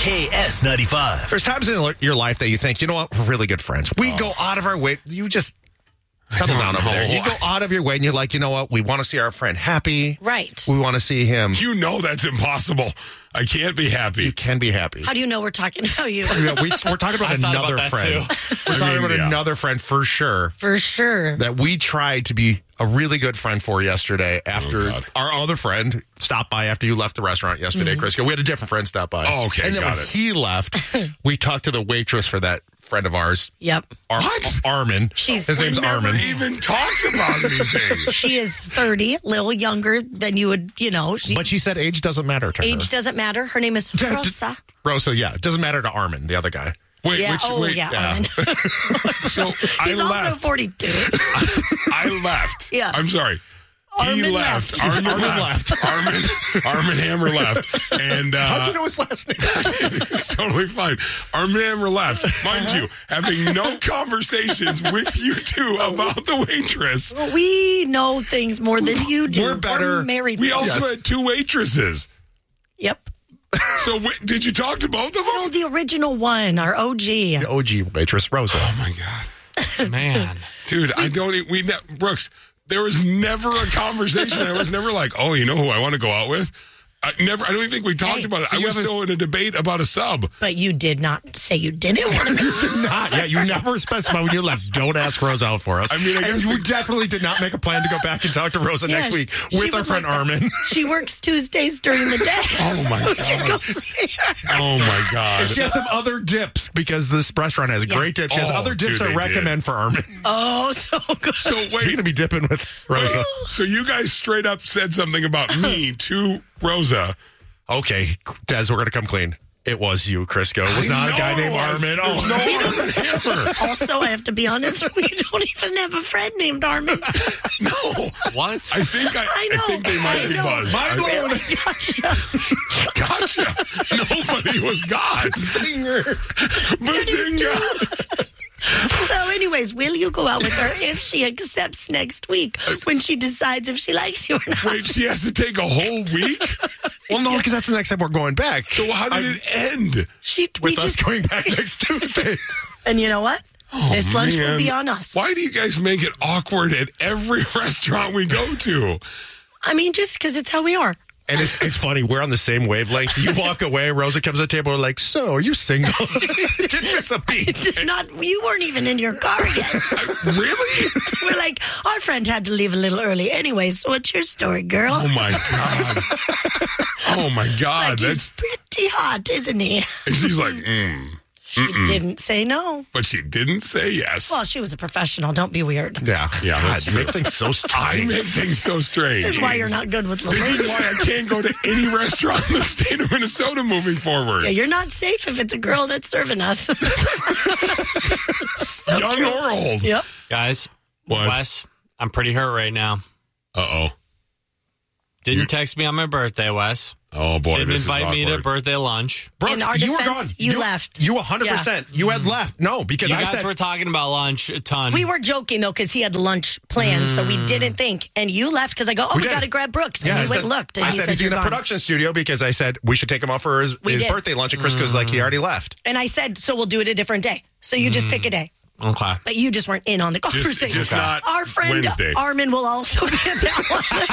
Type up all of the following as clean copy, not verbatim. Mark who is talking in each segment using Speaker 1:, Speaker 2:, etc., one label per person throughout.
Speaker 1: KS95.
Speaker 2: There's times in your life that you think, you know what, we're really good friends. We go out of our way. You just settle down over there. You go out of your way and you're like, you know what, we want to see our friend happy.
Speaker 3: Right.
Speaker 2: We want to see him.
Speaker 4: You know that's impossible. I can't be happy.
Speaker 2: You can be happy.
Speaker 3: How do you know we're talking about you?
Speaker 2: We're talking about another friend. We're talking about another friend for sure.
Speaker 3: For sure.
Speaker 2: That we tried to be a really good friend for yesterday after our other friend stopped by after you left the restaurant yesterday, Crisco. We had a different friend stop by.
Speaker 4: Oh, okay.
Speaker 2: And then when he left, we talked to the waitress for that friend of ours.
Speaker 3: Yep.
Speaker 2: Armin. His name's Armin.
Speaker 4: Even talks about anything.
Speaker 3: She is 30, a little younger than you would,
Speaker 2: But she said age doesn't matter to her.
Speaker 3: Age doesn't matter. Her name is Rosa.
Speaker 2: Rosa, yeah. It doesn't matter to Armin, the other guy.
Speaker 4: Wait,
Speaker 3: Armin.
Speaker 4: So
Speaker 3: He's also 42.
Speaker 4: I left.
Speaker 3: Yeah.
Speaker 4: I'm sorry.
Speaker 3: Armin
Speaker 4: He left.
Speaker 3: left.
Speaker 4: Armin left. Armin Hammer left. And
Speaker 2: how'd you know his last name?
Speaker 4: It's totally fine. Armin Hammer left. Mind you, having no conversations with you two about the waitress.
Speaker 3: We know things more than you do.
Speaker 2: We're better.
Speaker 3: We're married.
Speaker 4: We also had two waitresses.
Speaker 3: Yep.
Speaker 4: So did you talk to both of them?
Speaker 3: No, the original one, our OG.
Speaker 2: The OG waitress, Rosa.
Speaker 4: Oh, my God.
Speaker 5: Man.
Speaker 4: Dude, Brooks, there was never a conversation. I was never like, oh, you know who I want to go out with? I don't even think we talked about it.
Speaker 2: so
Speaker 4: I was so in a debate about a sub.
Speaker 3: But you did not say you didn't want to
Speaker 2: You did not. Yeah, you never specified when you left. Don't ask Rosa out for us.
Speaker 4: I mean, I guess
Speaker 2: we definitely did not make a plan to go back and talk to Rosa next week with our friend Armin.
Speaker 3: She works Tuesdays during the day.
Speaker 4: Oh, my God. Oh, my God.
Speaker 2: And she has some other dips because this restaurant has great dips. She has other dips I recommend for Armin.
Speaker 3: Oh, so good.
Speaker 4: So wait.
Speaker 2: So you're going to be dipping with Rosa.
Speaker 4: So you guys straight up said something about me to Rosa.
Speaker 2: Okay, Des, we're going to come clean. It was you, Crisco. It was not a guy named Armin.
Speaker 4: Oh, no Armin Hammer.
Speaker 3: Also, I have to be honest, we don't even have a friend named Armin.
Speaker 4: No.
Speaker 5: What?
Speaker 4: I think they might be buzzed.
Speaker 2: Mind blown.
Speaker 4: Gotcha. Nobody was God.
Speaker 2: Singer.
Speaker 4: Bazinga.
Speaker 3: So anyways, will you go out with her if she accepts next week when she decides if she likes you or not?
Speaker 4: Wait, she has to take a whole week?
Speaker 2: Well, no, because that's the next time we're going back.
Speaker 4: So how did it end?
Speaker 2: With us going back next Tuesday.
Speaker 3: And you know what? This lunch will be on us.
Speaker 4: Why do you guys make it awkward at every restaurant we go to?
Speaker 3: I mean, just because it's how we are.
Speaker 2: And it's funny. We're on the same wavelength. You walk away. Rosa comes to the table. We're like, so, are you single? Didn't miss a beat.
Speaker 3: You weren't even in your car yet.
Speaker 4: Really?
Speaker 3: We're like, our friend had to leave a little early. Anyways, what's your story, girl?
Speaker 4: Oh, my God. Oh, my God.
Speaker 3: He's pretty hot, isn't he?
Speaker 4: And she's like,
Speaker 3: She didn't say no.
Speaker 4: But she didn't say yes.
Speaker 3: Well, she was a professional. Don't be weird.
Speaker 2: Yeah.
Speaker 4: That's
Speaker 2: You make things so strange.
Speaker 4: I make things so strange.
Speaker 3: This is why you're not good with the
Speaker 4: This
Speaker 3: ladies.
Speaker 4: is why I can't go to any restaurant in the state of Minnesota moving forward.
Speaker 3: Yeah, you're not safe if it's a girl that's serving us.
Speaker 4: Young or old.
Speaker 3: Yep.
Speaker 5: Guys,
Speaker 4: What?
Speaker 5: Wes, I'm pretty hurt right now.
Speaker 4: Uh-oh.
Speaker 5: Didn't text me on my birthday, Wes.
Speaker 4: Oh, boy,
Speaker 5: Didn't
Speaker 4: this is
Speaker 5: invite me to
Speaker 4: awkward.
Speaker 5: birthday lunch.
Speaker 2: Brooks,
Speaker 3: In our
Speaker 2: you were
Speaker 3: defense,
Speaker 2: gone.
Speaker 3: you left.
Speaker 2: You 100%. You had left. No, because
Speaker 5: You
Speaker 2: I
Speaker 5: guys
Speaker 2: said...
Speaker 5: were talking about lunch a ton.
Speaker 3: We were joking, though, because he had lunch planned, so we didn't think. And you left because I go, we
Speaker 2: did.
Speaker 3: got to grab Brooks. And
Speaker 2: Yeah,
Speaker 3: you
Speaker 2: I
Speaker 3: went
Speaker 2: said,
Speaker 3: and looked. And
Speaker 2: I
Speaker 3: he
Speaker 2: said he's
Speaker 3: you're
Speaker 2: in the
Speaker 3: gone.
Speaker 2: production studio because I said we should take him off for his
Speaker 3: did.
Speaker 2: birthday lunch. And Chris goes like, he already left.
Speaker 3: And I said, so we'll do it a different day. So you just pick a day.
Speaker 5: Okay.
Speaker 3: But you just weren't in on the conversation.
Speaker 4: just not
Speaker 3: Our friend
Speaker 4: Wednesday.
Speaker 3: Armin will also be at that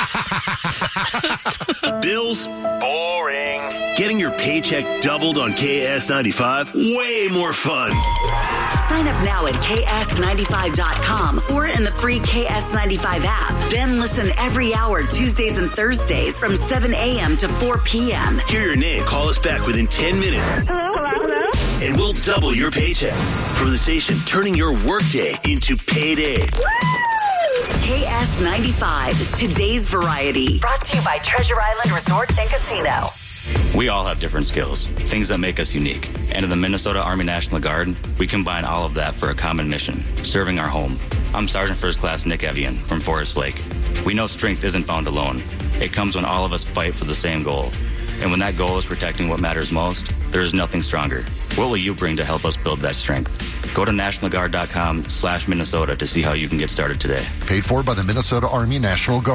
Speaker 3: one.
Speaker 1: Bills? Boring. Getting your paycheck doubled on KS95? Way more fun.
Speaker 6: Sign up now at ks95.com or in the free KS95 app. Then listen every hour, Tuesdays and Thursdays from 7 a.m. to 4 p.m.
Speaker 1: Hear your name. Call us back within 10 minutes.
Speaker 7: Hello?
Speaker 1: And we'll double your paycheck. From the station, turning your workday into payday.
Speaker 6: KS95, today's variety. Brought to you by Treasure Island Resort and Casino.
Speaker 8: We all have different skills, things that make us unique. And in the Minnesota Army National Guard, we combine all of that for a common mission, serving our home. I'm Sergeant First Class Nick Evian from Forest Lake. We know strength isn't found alone. It comes when all of us fight for the same goal. And when that goal is protecting what matters most, there is nothing stronger. What will you bring to help us build that strength? Go to NationalGuard.com/Minnesota to see how you can get started today.
Speaker 9: Paid for by the Minnesota Army National Guard.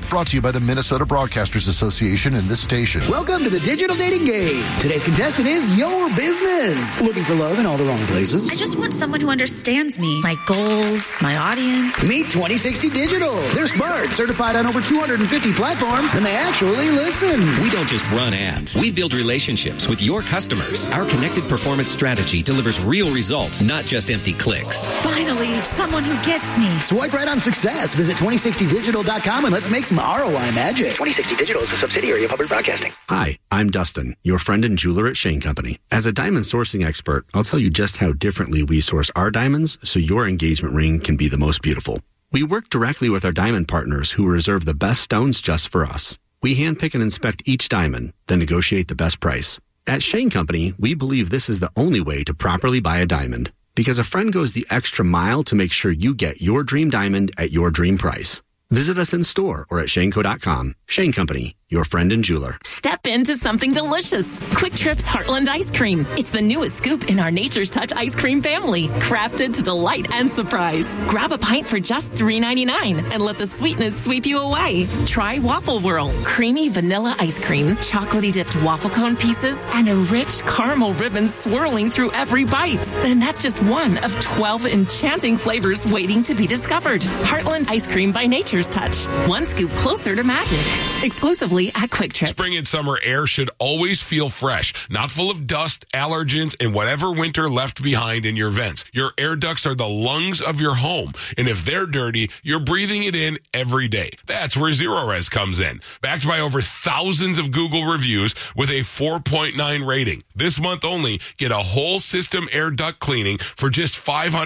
Speaker 7: Brought to you by the Minnesota Broadcasters Association and this station.
Speaker 9: Welcome to the digital dating game. Today's contestant is your business. Looking for love in all the wrong places?
Speaker 10: I just want someone who understands me, my goals, my audience.
Speaker 9: Meet 2060 Digital. They're smart, certified on over 250 platforms, and they actually listen.
Speaker 11: We don't just run ads. We build relationships with your customers. Our connected performance strategy delivers real results, not just empty clicks.
Speaker 10: Finally, someone who gets me.
Speaker 9: Swipe right on success. Visit 2060digital.com and let's make some ROI magic. 2060 Digital is a subsidiary of Hubbard Broadcasting.
Speaker 12: Hi, I'm Dustin, your friend and jeweler at Shane Company. As a diamond sourcing expert, I'll tell you just how differently we source our diamonds so your engagement ring can be the most beautiful. We work directly with our diamond partners who reserve the best stones just for us. We handpick and inspect each diamond, then negotiate the best price. At Shane Company, we believe this is the only way to properly buy a diamond, because a friend goes the extra mile to make sure you get your dream diamond at your dream price. Visit us in store or at shaneco.com. Shane Company, your friend and jeweler.
Speaker 13: Step into something delicious. Quick Trip's Heartland Ice Cream. It's the newest scoop in our Nature's Touch ice cream family, crafted to delight and surprise. Grab a pint for just $3.99 and let the sweetness sweep you away. Try Waffle Whirl. Creamy vanilla ice cream, chocolatey dipped waffle cone pieces, and a rich caramel ribbon swirling through every bite. And that's just one of 12 enchanting flavors waiting to be discovered. Heartland Ice Cream by Nature's Touch. One scoop closer to magic. Exclusively at Quick Trip.
Speaker 4: Spring and summer air should always feel fresh, not full of dust, allergens, and whatever winter left behind in your vents. Your air ducts are the lungs of your home, and if they're dirty, you're breathing it in every day. That's where Zerorez comes in. Backed by over thousands of Google reviews with a 4.9 rating. This month only, get a whole system air duct cleaning for just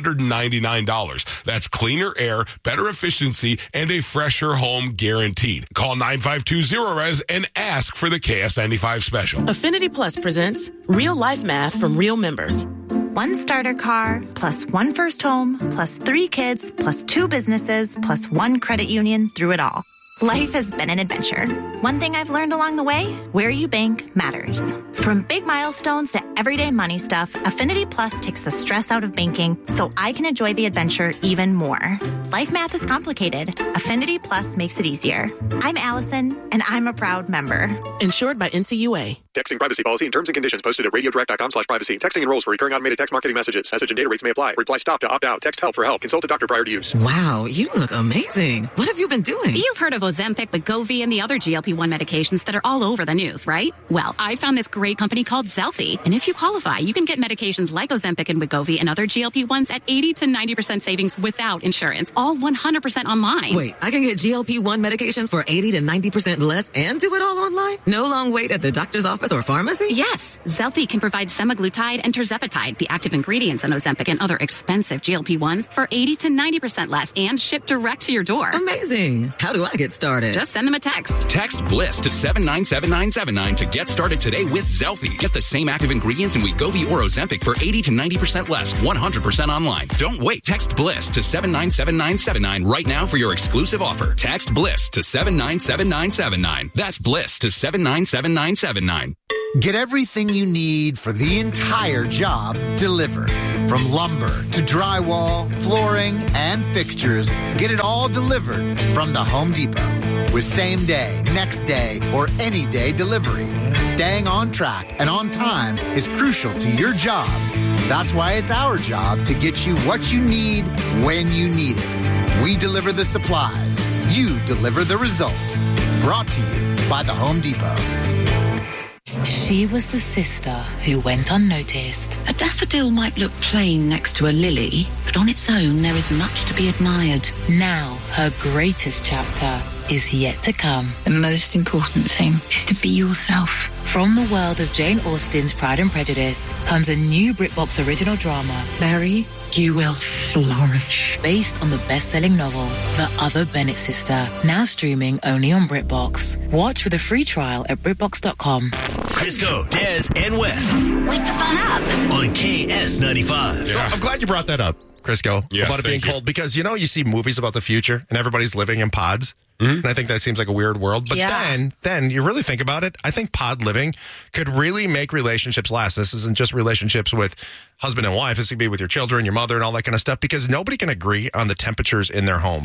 Speaker 4: $599. That's cleaner air, better efficiency, and a fresher home guaranteed. Call 952-0RES and ask for the KS95 special.
Speaker 14: Affinity Plus presents Real Life Math from Real Members.
Speaker 15: One starter car, plus one first home, plus 3 kids, plus 2 businesses, plus 1 credit union through it all. Life has been an adventure. One thing I've learned along the way, where you bank matters. From big milestones to everyday money stuff, Affinity Plus takes the stress out of banking so I can enjoy the adventure even more. Life math is complicated. Affinity Plus makes it easier. I'm Allison, and I'm a proud member.
Speaker 14: Insured by NCUA.
Speaker 16: Texting privacy policy and terms and conditions posted at radiodirect.com/privacy. Texting enrolls for recurring automated text marketing messages. Message and data rates may apply. Reply stop to opt out. Text help for help. Consult a doctor prior to use.
Speaker 17: Wow, you look amazing. What have you been doing?
Speaker 18: You've heard of Ozempic, Wegovy, and the other GLP-1 medications that are all over the news, right? Well, I found this great company called Zelfie, and if you qualify, you can get medications like Ozempic and Wegovy and other GLP-1s at 80 to 90% savings without insurance, all 100% online.
Speaker 17: Wait, I can get GLP-1 medications for 80 to 90% less and do it all online? No long wait at the doctor's office or pharmacy?
Speaker 18: Yes, Zelfie can provide semaglutide and tirzepatide, the active ingredients in Ozempic and other expensive GLP-1s, for 80 to 90% less and shipped direct to your door.
Speaker 17: Amazing. How do I get started?
Speaker 18: Just send them a text.
Speaker 19: Text BLISS to 797979 to get started today with Zelfie. Get the same active ingredients in Wegovy or Ozempic for 80 to 90% less, 100% online. Don't wait. Text BLISS to 797979 right now for your exclusive offer. Text BLISS to 797979. That's BLISS to 797979.
Speaker 20: Get everything you need for the entire job delivered. From lumber to drywall, flooring, and fixtures, get it all delivered from the Home Depot. With same day, next day, or any day delivery. Staying on track and on time is crucial to your job. That's why it's our job to get you what you need when you need it. We deliver the supplies. You deliver the results. Brought to you by the Home Depot.
Speaker 21: She was the sister who went unnoticed.
Speaker 22: A daffodil might look plain next to a lily, but on its own there is much to be admired.
Speaker 21: Now her greatest chapter is yet to come.
Speaker 22: The most important thing is to be yourself.
Speaker 21: From the world of Jane Austen's Pride and Prejudice comes a new BritBox original drama,
Speaker 22: Mary, you will flourish.
Speaker 21: Based on the best-selling novel, The Other Bennett Sister, now streaming only on BritBox. Watch with a free trial at BritBox.com.
Speaker 1: Crisco, Des, and Wes.
Speaker 6: Wake the fun up.
Speaker 1: On KS95.
Speaker 2: So I'm glad you brought that up, Crisco,
Speaker 4: Yes,
Speaker 2: about it being cold. Because, you know, you see movies about the future and everybody's living in pods. And I think that seems like a weird world. But then you really think about it. I think pod living could really make relationships last. This isn't just relationships with husband and wife. This could be with your children, your mother, and all that kind of stuff. Because nobody can agree on the temperatures in their homes.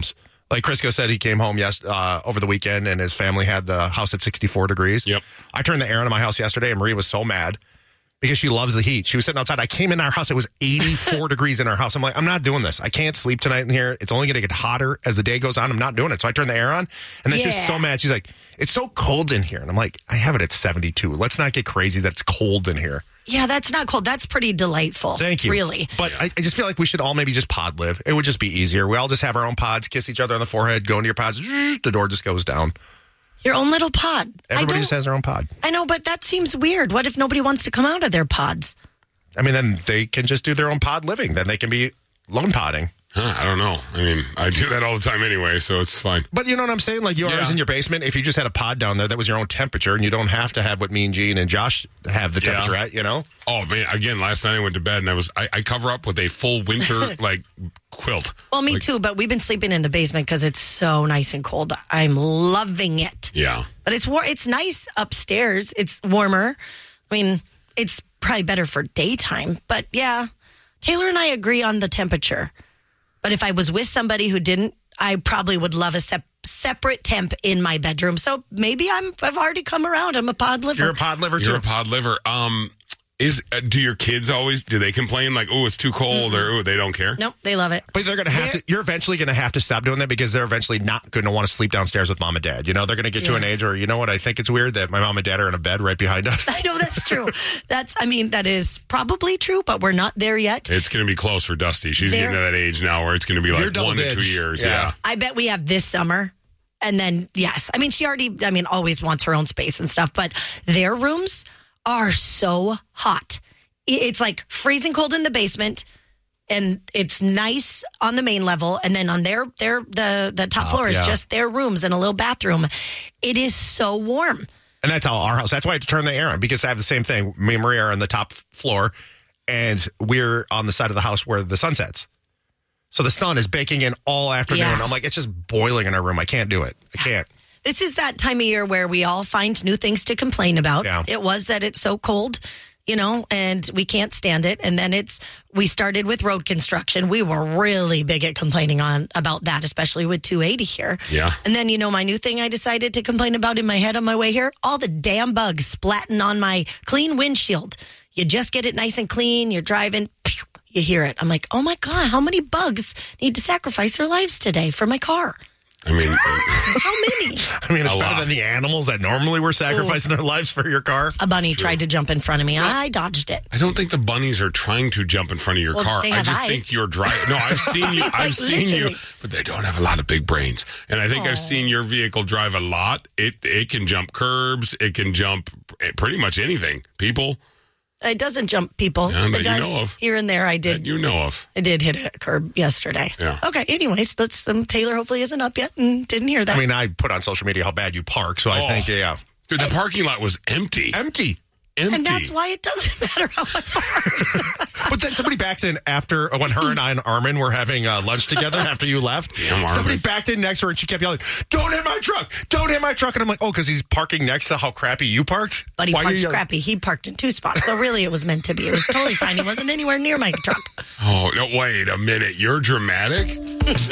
Speaker 2: Like Crisco said, he came home over the weekend and his family had the house at 64 degrees.
Speaker 4: Yep.
Speaker 2: I turned the air on in my house yesterday and Marie was so mad because she loves the heat. She was sitting outside. I came in our house. It was 84 degrees in our house. I'm like, I'm not doing this. I can't sleep tonight in here. It's only going to get hotter as the day goes on. I'm not doing it. So I turned the air on and then she was so mad. She's like, it's so cold in here. And I'm like, I have it at 72. Let's not get crazy that it's cold in here.
Speaker 3: Yeah, that's not cold. That's pretty delightful.
Speaker 2: Thank you.
Speaker 3: Really.
Speaker 2: But I just feel like we should all maybe just pod live. It would just be easier. We all just have our own pods, kiss each other on the forehead, go into your pods, the door just goes down.
Speaker 3: Your own little pod.
Speaker 2: Everybody just has their own pod.
Speaker 3: I know, but that seems weird. What if nobody wants to come out of their pods?
Speaker 2: I mean, then they can just do their own pod living. Then they can be lone podding.
Speaker 4: I don't know. I mean, I do that all the time anyway, so it's fine.
Speaker 2: But you know what I'm saying? Like yours in your basement, if you just had a pod down there that was your own temperature and you don't have to have what me and Gene and Josh have the temperature at, you know?
Speaker 4: Oh, man. Again, last night I went to bed and I cover up with a full winter, quilt.
Speaker 3: Well, me too, but we've been sleeping in the basement because it's so nice and cold. I'm loving it.
Speaker 4: Yeah.
Speaker 3: But it's nice upstairs. It's warmer. I mean, it's probably better for daytime. But yeah, Taylor and I agree on the temperature. But if I was with somebody who didn't, I probably would love a separate temp in my bedroom. So maybe I've already come around. I'm a pod liver.
Speaker 2: You're a pod liver too.
Speaker 4: You're a pod liver. Do your kids do they complain like, oh, it's too cold or they don't care?
Speaker 3: Nope, they love it.
Speaker 2: But they're going to have to, you're eventually going to have to stop doing that because they're eventually not going to want to sleep downstairs with mom and dad. You know, they're going to get to an age where, you know what, I think it's weird that my mom and dad are in a bed right behind us.
Speaker 3: I know that's true. That is probably true, but we're not there yet.
Speaker 4: It's going to be close for Dusty. She's getting to that age now where it's going to be like 1 to 2 years. Yeah.
Speaker 3: I bet we have this summer. And then, yes. I mean, she always wants her own space and stuff, but their rooms are so hot. It's like freezing cold in the basement, and it's nice on the main level, and then on the top floor is just their rooms and a little bathroom. It is so warm.
Speaker 2: And that's all our house. That's why I had to turn the air on because I have the same thing. Me and Maria are on the top floor, and we're on the side of the house where the sun sets. So the sun is baking in all afternoon. Yeah. I'm like, it's just boiling in our room. I can't do it. I can't.
Speaker 3: This is that time of year where we all find new things to complain about.
Speaker 2: Yeah.
Speaker 3: It was that it's so cold, and we can't stand it. And then we started with road construction. We were really big at complaining about that, especially with 280 here.
Speaker 4: Yeah.
Speaker 3: And then, my new thing I decided to complain about in my head on my way here, all the damn bugs splatting on my clean windshield. You just get it nice and clean. You're driving, you hear it. I'm like, oh my God, how many bugs need to sacrifice their lives today for my car?
Speaker 4: I mean,
Speaker 3: how many?
Speaker 2: I mean, it's better than the animals that normally were sacrificing their lives for your car.
Speaker 3: A bunny tried to jump in front of me. Well, I dodged it.
Speaker 4: I don't think the bunnies are trying to jump in front of your car. I just think you're driving. No, I've seen you. I've seen you, but they don't have a lot of big brains. And I think I've seen your vehicle drive a lot. It can jump curbs. It can jump pretty much anything. People.
Speaker 3: It doesn't jump people.
Speaker 4: Yeah, that
Speaker 3: it does
Speaker 4: you know of.
Speaker 3: Here and there, I did.
Speaker 4: That you know of.
Speaker 3: I did hit a curb yesterday.
Speaker 4: Yeah.
Speaker 3: Okay, anyways, Taylor hopefully isn't up yet and didn't hear that.
Speaker 2: I mean, I put on social media how bad you park, so I think, yeah.
Speaker 4: Dude, the parking lot was empty.
Speaker 2: Empty.
Speaker 3: And that's why it doesn't matter how I park.
Speaker 2: But then somebody backs in when her and I and Armin were having lunch together after you left.
Speaker 4: Damn,
Speaker 2: somebody backed in next to her and she kept yelling, "Don't hit my truck! Don't hit my truck!" And I'm like, oh, because he's parking next to how crappy you parked?
Speaker 3: But he parked crappy. He parked in 2 spots. So really it was meant to be. It was totally fine. He wasn't anywhere near my truck.
Speaker 4: Oh, no, wait a minute. You're dramatic?